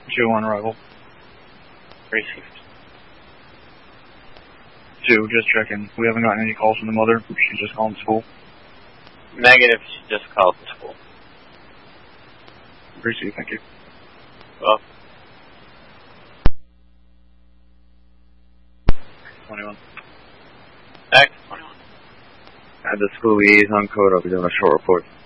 Two on arrival. Received. 2, just checking. We haven't gotten any calls from the mother. She's just calling school. Negative, she just called the school. Received, thank you. Well. 21. X21. At the school liaison code, I'll be doing a short report.